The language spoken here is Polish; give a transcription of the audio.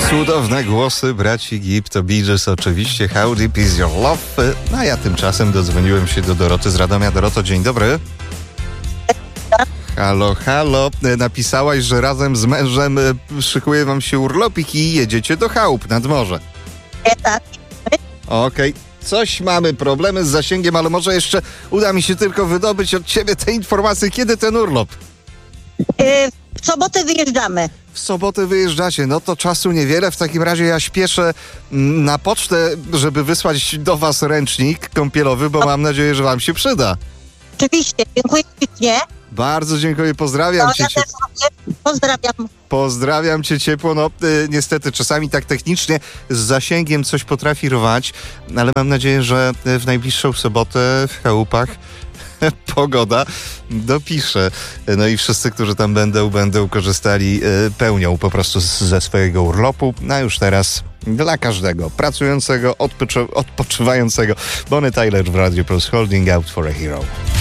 Cudowne głosy braci Gibb, to Bee Gees oczywiście, How Deep Is Your Love. A ja tymczasem dodzwoniłem się do Doroty z Radomia. Doroto, dzień dobry. Halo, halo. Napisałaś, że razem z mężem szykuje wam się urlopik i jedziecie do chałup nad morze. Tak. Okej. Coś mamy, problemy z zasięgiem, ale może jeszcze uda mi się tylko wydobyć od ciebie te informacje, kiedy ten urlop? W sobotę wyjeżdżamy. W sobotę wyjeżdżacie, no to czasu niewiele. W takim razie ja śpieszę na pocztę, żeby wysłać do was ręcznik kąpielowy, bo mam nadzieję, że wam się przyda. Oczywiście, dziękuję ślicznie. Bardzo dziękuję, pozdrawiam cię. Ja też pozdrawiam. Pozdrawiam cię ciepło. No niestety czasami tak technicznie z zasięgiem coś potrafi rwać, ale mam nadzieję, że w najbliższą sobotę w chałupach pogoda dopisze. No i wszyscy, którzy tam będą korzystali pełnią po prostu ze swojego urlopu. A już teraz dla każdego pracującego, odpoczywającego. Bonnie Tyler w Radio Plus, Holding Out for a Hero.